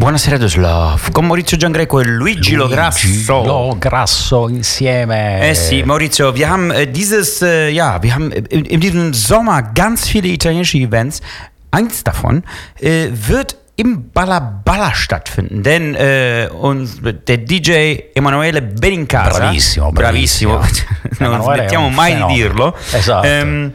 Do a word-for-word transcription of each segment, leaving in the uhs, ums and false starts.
Buonasera Düsseldorf, con Maurizio Giangreco e Luigi, Luigi Lograsso. Lograsso insieme. Eh sì, Maurizio, wir haben äh, dieses, äh, ja, wir haben in, in diesem Sommer ganz viele italienische Events. Eins davon äh, wird im Balla Balla stattfinden, denn äh, uns, der D J Emanuele Benincasa, bravissimo, bravissimo, non smettiamo mai di dirlo, esatto. ähm,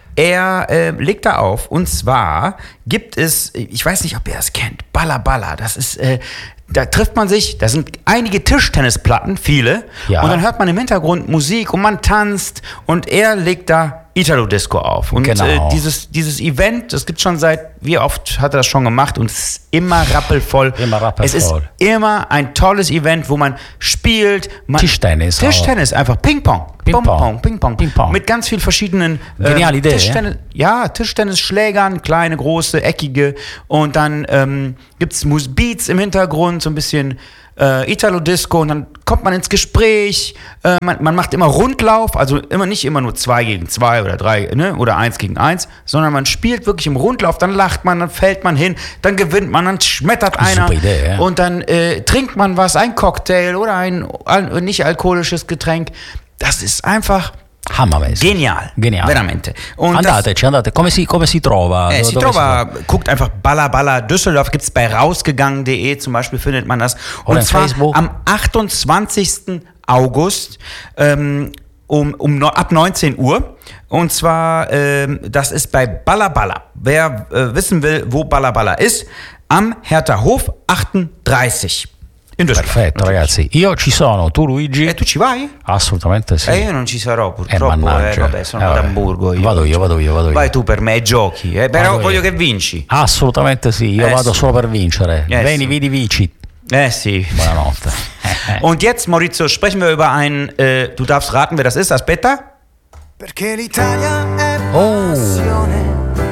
er äh, legt da auf, und zwar gibt es, ich weiß nicht, ob ihr das kennt, Balla Balla, das ist, äh, da trifft man sich, da sind einige Tischtennisplatten, viele, ja. Und dann hört man im Hintergrund Musik und man tanzt und er legt da Italo-Disco auf. Und genau. äh, dieses, dieses Event, das gibt schon seit, wie oft hat er das schon gemacht, und es ist immer rappelvoll. Immer rappelvoll. Es ist immer ein tolles Event, wo man spielt. Man, Tischtennis. Tischtennis, auch. einfach Ping-Pong. Ping-Pong. Ping-Pong. Ping-Pong. Mit ganz vielen verschiedenen Geniale ähm, Idee, Tischtennis, ja, Tischtennisschlägern, kleine, große, eckige. Und dann ähm, gibt es Beats im Hintergrund, so ein bisschen äh, Italo-Disco, und dann kommt man ins Gespräch. Äh, man, man macht immer Rundlauf, also immer nicht immer nur zwei gegen zwei oder drei, ne, oder eins gegen eins, sondern man spielt wirklich im Rundlauf, dann lacht man, dann fällt man hin, dann gewinnt man, dann schmettert einer. Super Idee, ja. Und dann äh, trinkt man was, ein Cocktail oder ein al- nicht alkoholisches Getränk. Das ist einfach hammermäßig. Genial. Genial. Veramente. Und Andateci, andate. Come si, come si trova? Äh, si Dove trova, guckt einfach Balla Balla Düsseldorf, gibt's bei rausgegangen punkt de zum Beispiel, findet man das. Und Oder zwar Facebook. am achtundzwanzigsten August ähm, um, um no, ab neunzehn Uhr. Und zwar, ähm, das ist bei Balla Balla. Wer äh, wissen will, wo Balla Balla ist, am Hertha Hof achtunddreißig. In Düsseldorf. Perfetto, ragazzi. Io ci sono, tu Luigi? E tu ci vai? Assolutamente sì. Eh, io non ci sarò purtroppo, Eh, mannaggia. eh, vabbè, sono Eh, ad vabbè. Hamburgo. Io. Vado io, vado io, vado io. Vai tu per me, giochi, eh, però Vado voglio io. che vinci. Assolutamente sì, io Eh, vado sì. solo per vincere. Eh, Veni, sì. vidi, vici. Eh sì. Buonanotte. Und jetzt, Maurizio, sprechen wir über einen, äh, du darfst raten, wer das ist, Aspetta. Perché l'Italia è Oh. passione.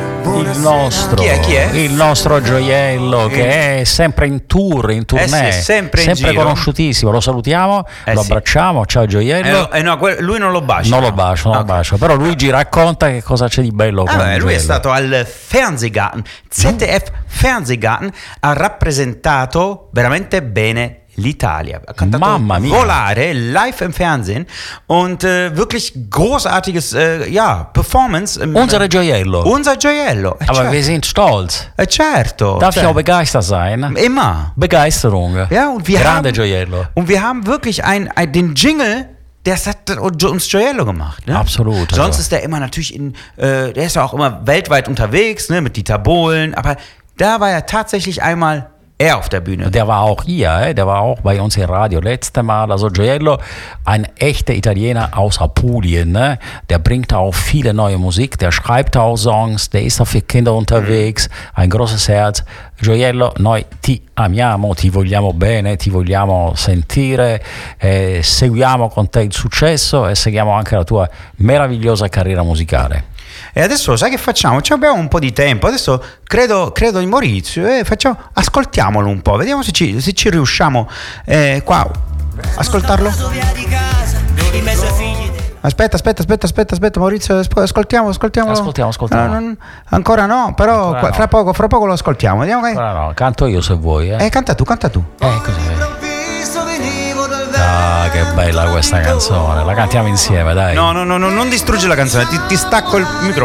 Il nostro, Chi è, chi è? il nostro gioiello che è sempre in tour, in tournée, Eh sì, sempre in giro. conosciutissimo. Lo salutiamo, Eh lo sì. abbracciamo. Ciao Eh, gioiello. no, eh, no, que- lui non lo bacia. Non lo no? bacio, non Ok. lo bacio. Però Luigi racconta che cosa c'è di bello con Ah, beh, il lui è gioiello. stato al Fernsehgarten, Z D F Fernsehgarten, ha rappresentato veramente bene l'Italia. Ha cantato Mamma mia. Volare live im Fernsehen und äh, wirklich großartiges äh, ja, Performance. Im, Unser Gioiello. Unser Gioiello. Eh, Aber certo. wir sind stolz. Eh, certo. Darf ich Cioè, auch begeistert sein? immer. Begeisterung. Ja, und wir Grande haben, Gioiello. Und wir haben wirklich ein, ein, den Jingle, der hat uns Gioiello gemacht. Ne? Absolut. Sonst Also. ist der immer natürlich in, äh, der ist ja auch immer weltweit unterwegs, ne, mit Dieter Bohlen, aber da war ja tatsächlich einmal er auf der Bühne. Der war auch hier, eh? Der war auch bei uns im Radio letzte Mal. Also Gioiello, ein echter Italiener aus Apulien, ne? Der bringt auch viele neue Musik, der schreibt auch Songs, der ist auch für Kinder unterwegs, ein großes Herz. Gioiello, noi ti amiamo, ti vogliamo bene, ti vogliamo sentire, eh, seguiamo con te il successo e seguiamo anche la tua meravigliosa carriera musicale. E adesso sai che facciamo? Ci abbiamo un po' di tempo. Adesso credo, credo in Maurizio e facciamo, ascoltiamolo un po'. Vediamo se ci, se ci riusciamo eh, qua ascoltarlo. Aspetta, aspetta, aspetta, aspetta, aspetta, Maurizio, asp- ascoltiamo, ascoltiamolo. Ascoltiamo, ascoltiamo. No, non- ancora no, però Ancora qua- no. fra poco, fra poco lo ascoltiamo. Vediamo che. Allora, no, canto io se vuoi, eh. Eh, canta tu, canta tu. Eh, così. Ah, che bella questa canzone, la cantiamo insieme, dai. No, no, no, no, non distruggi la canzone, ti, ti stacco il microfono.